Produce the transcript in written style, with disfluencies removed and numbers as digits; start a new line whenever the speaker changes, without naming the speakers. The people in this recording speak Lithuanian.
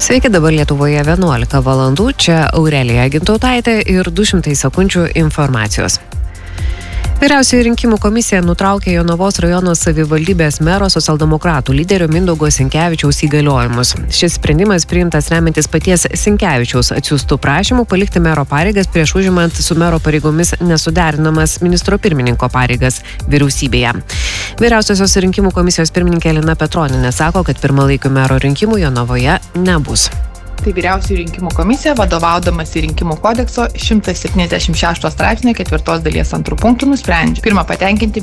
Sveiki, dabar Lietuvoje 11 valandų, čia Aurelija Gintautaitė ir 200 sekundžių informacijos. Vyriausioji rinkimų komisija nutraukė Jonavos rajono savivaldybės mero socialdemokratų lyderio Mindaugo Sinkevičiaus įgaliojimus. Šis sprendimas priimtas remiantis paties Sinkevičiaus atsiųstų prašymų palikti mero pareigas prieš užimant su mero pareigomis nesuderinamas ministro pirmininko pareigas vyriausybėje. Vyriausiosios rinkimų komisijos pirmininkė Lina Petronienė sako, kad pirmalaikių mero rinkimų Jonavoje nebus.
Tai vyriausioji rinkimų komisija, vadovaudamas į rinkimų kodekso 176 straipsnio 4 dalies 2 punktų, nusprendžia: pirma, patenkinti